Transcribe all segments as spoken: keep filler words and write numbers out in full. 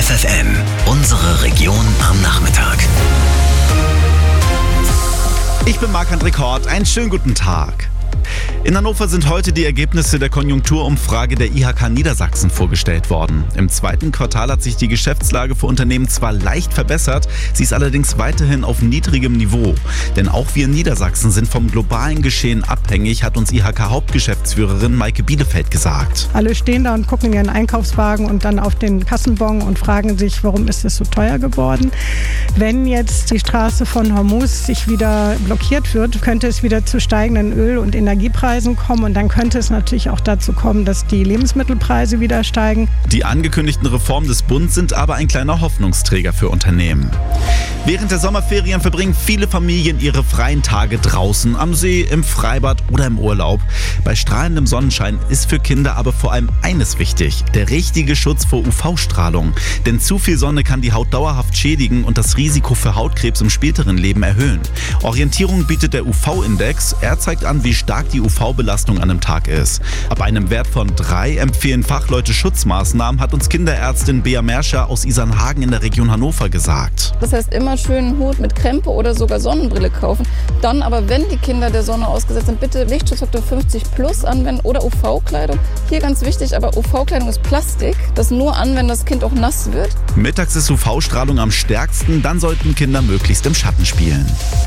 F F N, unsere Region am Nachmittag. Ich bin Marc-André Kort, einen schönen guten Tag. In Hannover sind heute die Ergebnisse der Konjunkturumfrage der I H K Niedersachsen vorgestellt worden. Im zweiten Quartal hat sich die Geschäftslage für Unternehmen zwar leicht verbessert, sie ist allerdings weiterhin auf niedrigem Niveau. Denn auch wir in Niedersachsen sind vom globalen Geschehen abhängig, hat uns I H K-Hauptgeschäftsführerin Maike Bielefeld gesagt. Alle stehen da und gucken in ihren Einkaufswagen und dann auf den Kassenbon und fragen sich, warum ist es so teuer geworden. Wenn jetzt die Straße von Hormuz sich wieder blockiert wird, könnte es wieder zu steigenden Öl- und Energiepreisen kommen und dann könnte es natürlich auch dazu kommen, dass die Lebensmittelpreise wieder steigen. Die angekündigten Reformen des Bundes sind aber ein kleiner Hoffnungsträger für Unternehmen. Während der Sommerferien verbringen viele Familien ihre freien Tage draußen, am See, im Freibad oder im Urlaub. Bei strahlendem Sonnenschein ist für Kinder aber vor allem eines wichtig: der richtige Schutz vor U V-Strahlung. Denn zu viel Sonne kann die Haut dauerhaft schädigen und das Risiko für Hautkrebs im späteren Leben erhöhen. Orientierung bietet der U V-Index. Er zeigt an, wie stark die U V-Belastung an einem Tag ist. Ab einem Wert von drei empfehlen Fachleute Schutzmaßnahmen, hat uns Kinderärztin Bea Merscher aus Isernhagen in der Region Hannover gesagt. Das heißt, immer schön einen Hut mit Krempe oder sogar Sonnenbrille kaufen. Dann aber, wenn die Kinder der Sonne ausgesetzt sind, bitte Lichtschutzfaktor fünfzig plus anwenden oder U V-Kleidung. Hier ganz wichtig, aber U V-Kleidung ist Plastik. Das nur an, wenn das Kind auch nass wird. Mittags ist U V-Strahlung am stärksten, dann sollten Kinder möglichst im Schatten spielen.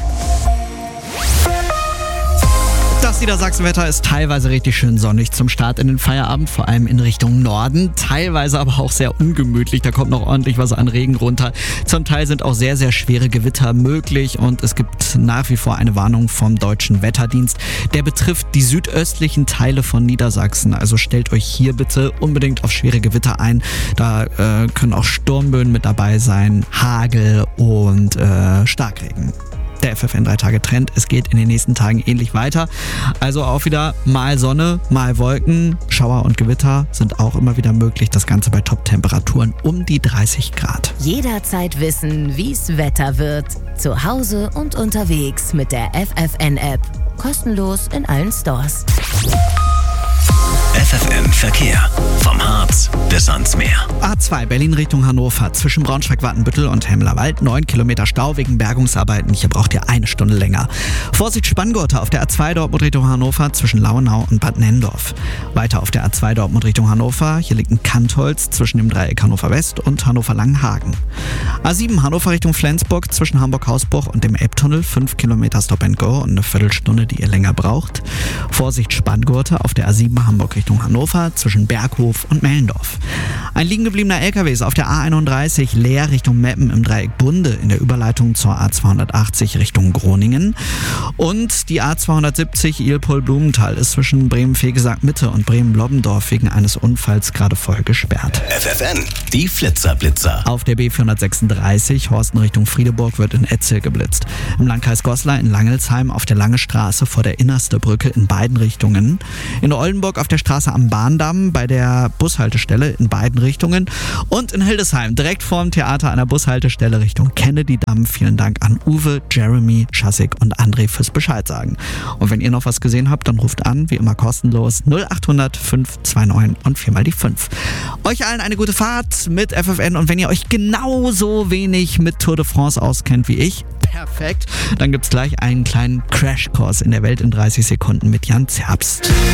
Das Niedersachsenwetter ist teilweise richtig schön sonnig zum Start in den Feierabend, vor allem in Richtung Norden. Teilweise aber auch sehr ungemütlich, da kommt noch ordentlich was an Regen runter. Zum Teil sind auch sehr, sehr schwere Gewitter möglich und es gibt nach wie vor eine Warnung vom Deutschen Wetterdienst. Der betrifft die südöstlichen Teile von Niedersachsen. Also stellt euch hier bitte unbedingt auf schwere Gewitter ein. Da äh, können auch Sturmböen mit dabei sein, Hagel und äh, Starkregen. Der F F N drei Tage Trend. Es geht in den nächsten Tagen ähnlich weiter. Also auch wieder mal Sonne, mal Wolken. Schauer und Gewitter sind auch immer wieder möglich. Das Ganze bei Top-Temperaturen um die dreißig Grad. Jederzeit wissen, wie's Wetter wird. Zu Hause und unterwegs mit der F F N-App. Kostenlos in allen Stores. F F N Verkehr. Vom Harz bis ans Meer. A zwei Berlin Richtung Hannover. Zwischen Braunschweig-Wattenbüttel und Hemmerwald neun Kilometer Stau wegen Bergungsarbeiten. Hier braucht ihr eine Stunde länger. Vorsicht Spanngurte auf der A zwei Dortmund Richtung Hannover zwischen Lauenau und Bad Nendorf. Weiter auf der A zwei Dortmund Richtung Hannover. Hier liegt ein Kantholz zwischen dem Dreieck Hannover West und Hannover Langenhagen. A sieben Hannover Richtung Flensburg zwischen Hamburg-Hausbruch und dem Elbtunnel. fünf Kilometer Stop and Go und eine Viertelstunde, die ihr länger braucht. Vorsicht Spanngurte auf der A sieben Hamburg Richtung Hannover zwischen Berghof und Mellendorf. Ein liegen gebliebener L K W ist auf der A einunddreißig leer Richtung Meppen im Dreieck Bunde in der Überleitung zur A zweihundertachtzig Richtung Groningen. Und die A zweihundertsiebzig Ilpol-Blumenthal ist zwischen Bremen-Fegesack-Mitte und Bremen-Lobbendorf wegen eines Unfalls gerade voll gesperrt. F F N, die Flitzer-Blitzer. Auf der B vierhundertsechsunddreißig Horsten Richtung Friedeburg wird in Etzel geblitzt. Im Landkreis Goslar in Langelsheim auf der Lange Straße vor der Innerste Brücke in beiden Richtungen. In Oldenburg auf der Straße am Bahndamm bei der Bushaltestelle in beiden Richtungen. Und in Hildesheim direkt vorm Theater an der Bushaltestelle Richtung Kennedy-Damm. Vielen Dank an Uwe, Jeremy, Schassig und André fürs Bescheid sagen. Und wenn ihr noch was gesehen habt, dann ruft an, wie immer kostenlos null achthundert fünf zwei neun und viermal die fünf. Euch allen eine gute Fahrt mit F F N und wenn ihr euch genauso wenig mit Tour de France auskennt wie ich, perfekt, dann gibt's gleich einen kleinen Crashkurs in der Welt in dreißig Sekunden mit Jan Zerbst.